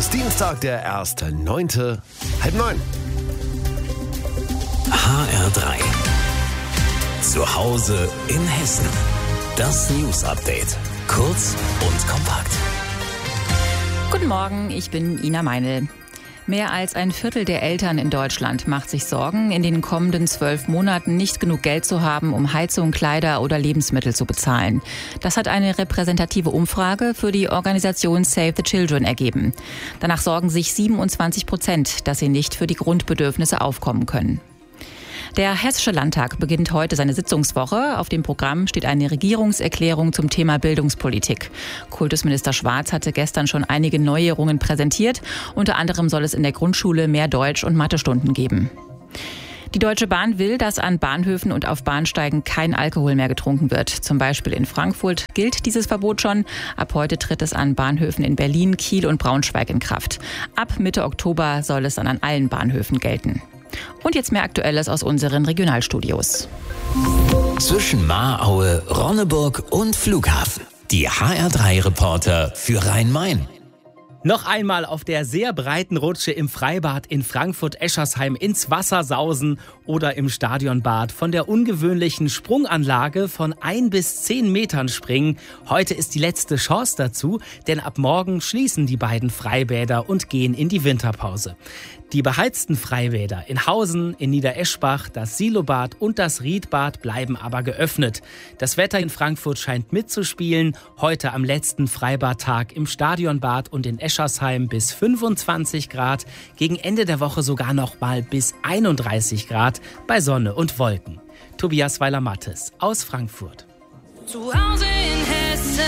ist Dienstag, der 1.9. 8:30. HR3. Zu Hause in Hessen. Das News-Update. Kurz und kompakt. Guten Morgen, ich bin Ina Meinl. Mehr als ein Viertel der Eltern in Deutschland macht sich Sorgen, in den kommenden 12 Monaten nicht genug Geld zu haben, um Heizung, Kleider oder Lebensmittel zu bezahlen. Das hat eine repräsentative Umfrage für die Organisation Save the Children ergeben. Danach sorgen sich 27%, dass sie nicht für die Grundbedürfnisse aufkommen können. Der Hessische Landtag beginnt heute seine Sitzungswoche. Auf dem Programm steht eine Regierungserklärung zum Thema Bildungspolitik. Kultusminister Schwarz hatte gestern schon einige Neuerungen präsentiert. Unter anderem soll es in der Grundschule mehr Deutsch- und Mathestunden geben. Die Deutsche Bahn will, dass an Bahnhöfen und auf Bahnsteigen kein Alkohol mehr getrunken wird. Zum Beispiel in Frankfurt gilt dieses Verbot schon. Ab heute tritt es an Bahnhöfen in Berlin, Kiel und Braunschweig in Kraft. Ab Mitte Oktober soll es dann an allen Bahnhöfen gelten. Und jetzt mehr Aktuelles aus unseren Regionalstudios. Zwischen Mahraue, Ronneburg und Flughafen. Die HR3-Reporter für Rhein-Main. Noch einmal auf der sehr breiten Rutsche im Freibad in Frankfurt-Eschersheim ins Wasser sausen oder im Stadionbad von der ungewöhnlichen Sprunganlage von 1 bis 10 Metern springen. Heute ist die letzte Chance dazu, denn ab morgen schließen die beiden Freibäder und gehen in die Winterpause. Die beheizten Freibäder in Hausen, in Niedereschbach, das Silobad und das Riedbad bleiben aber geöffnet. Das Wetter in Frankfurt scheint mitzuspielen. Heute am letzten Freibadtag im Stadionbad und in Eschersheim bis 25 Grad. Gegen Ende der Woche sogar noch mal bis 31 Grad bei Sonne und Wolken. Tobias Weiler-Mattes aus Frankfurt. Zu Hause in Hessen.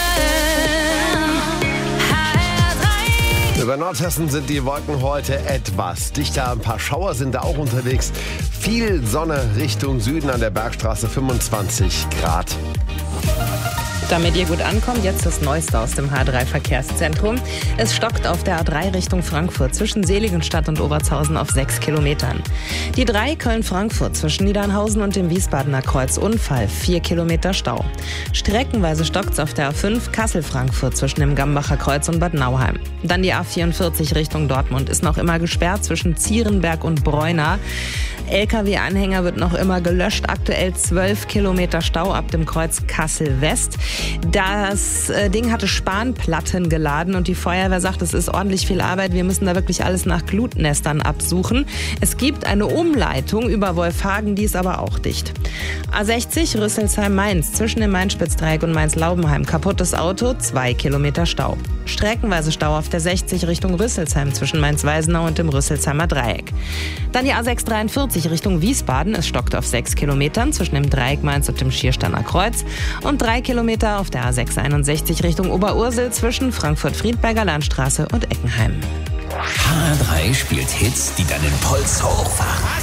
Über Nordhessen sind die Wolken heute etwas dichter. Ein paar Schauer sind da auch unterwegs. Viel Sonne Richtung Süden an der Bergstraße, 25 Grad. Damit ihr gut ankommt, jetzt das Neueste aus dem H3-Verkehrszentrum. Es stockt auf der A3 Richtung Frankfurt zwischen Seligenstadt und Obertshausen auf 6 Kilometern. Die 3 Köln-Frankfurt zwischen Niedernhausen und dem Wiesbadener Kreuz Unfall, 4 Kilometer Stau. Streckenweise stockt's auf der A5 Kassel-Frankfurt zwischen dem Gambacher Kreuz und Bad Nauheim. Dann die A44 Richtung Dortmund ist noch immer gesperrt zwischen Zierenberg und Breuna. LKW-Anhänger wird noch immer gelöscht. Aktuell 12 Kilometer Stau ab dem Kreuz Kassel-West. Das Ding hatte Spanplatten geladen und die Feuerwehr sagt, es ist ordentlich viel Arbeit. Wir müssen da wirklich alles nach Glutnestern absuchen. Es gibt eine Umleitung über Wolfhagen, die ist aber auch dicht. A60 Rüsselsheim-Mainz zwischen dem Main-Spitzdreieck und Mainz-Laubenheim. Kaputtes Auto, 2 Kilometer Stau. Streckenweise Stau auf der 60 Richtung Rüsselsheim zwischen Mainz-Weisenau und dem Rüsselsheimer Dreieck. Dann die A643 Richtung Wiesbaden. Es stockt auf 6 Kilometern zwischen dem Dreieck Mainz und dem Schiersteiner Kreuz. Und 3 Kilometer auf der A661 Richtung Oberursel zwischen Frankfurt-Friedberger Landstraße und Eckenheim. HR3 spielt Hits, die deinen Puls hochfahren.